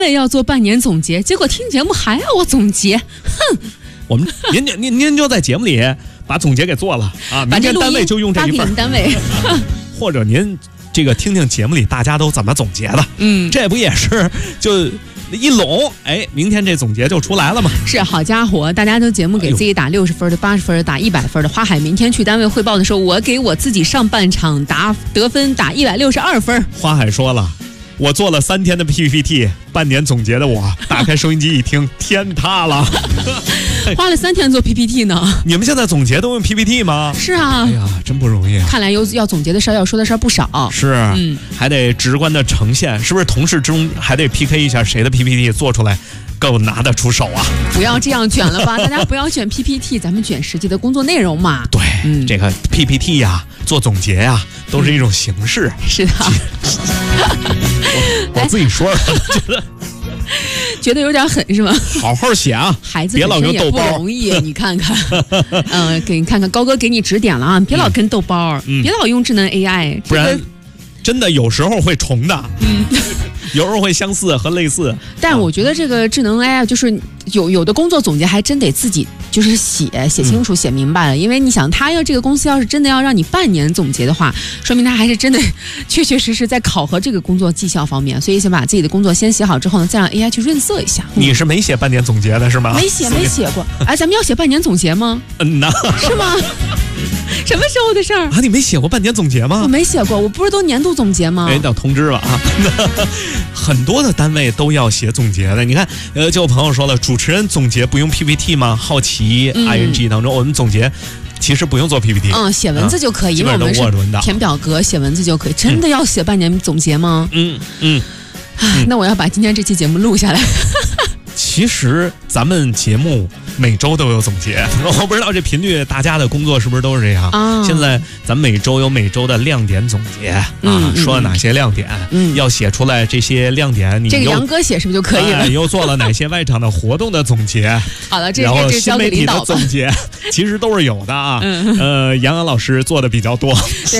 要做半年总结，结果听节目还要我总结，哼！ 我们您就在节目里把总结给做了啊，明天单位就用这一份单位， 或者您这个听听节目里大家都怎么总结的，这不也是就一拢，哎，明天这总结就出来了嘛。 是，好家伙，大家都节目给自己打60分的、80分的、打100分的。花海明天去单位汇报的时候，我给我自己上半场得分打162分。 花海说了，我做了3天的 PPT， 半年总结的我，打开收音机一听，天塌了。 花了3天做 PPT 呢。 你们现在总结都用 PPT 吗？ 是啊。 哎呀，真不容易啊。 看来要总结的事儿，要说的事儿不少。 是，还得直观的呈现，是不是？同事中还得 PK 一下谁的 PPT 做出来更拿得出手啊？ 不要这样卷了吧，大家不要卷 PPT， 咱们卷实际的工作内容嘛。 对，这个 PPT 呀，做总结呀，都是一种形式。 是的。 我自己说了， 觉得有点狠是吗？ 好好写啊， 孩子本身也不容易，你看看，给你看看，高哥给你指点了啊，别老跟豆包，别老用智能 AI， 不然真的有时候会重的，有时候会相似和类似。 但我觉得这个智能 AI 就是有的工作总结还真得自己就是写清楚、写明白了，因为你想，他这个公司要是真的要让你半年总结的话，说明他还是真的确实在考核这个工作绩效方面，所以先把自己的工作先写好之后呢，再让 AI 去润色一下。 你是没写半年总结的是吗？ 没写过。哎，咱们要写半年总结吗？是吗？什么时候的事儿啊？ 你没写过半年总结吗？ 我没写过，我不是都年度总结吗？ 要通知了啊！很多的单位都要写总结的。你看，就有朋友说了，主持人总结不用 PPT 吗？好奇 ING 当中，我们总结其实不用做 PPT， 写文字就可以，因为我们是填表格写文字就可以。真的要写半年总结吗？那我要把今天这期节目录下来。 其实咱们节目每周都有总结，我不知道这频率大家的工作是不是都是这样。现在咱每周有每周的亮点总结说了哪些亮点，要写出来这些亮点，你这个杨哥写是不是就可以了？ 又做了哪些外场的活动的总结？ 好了，这然后交给领导吧。 新媒体的总结，其实都是有的啊。杨洋老师做的比较多。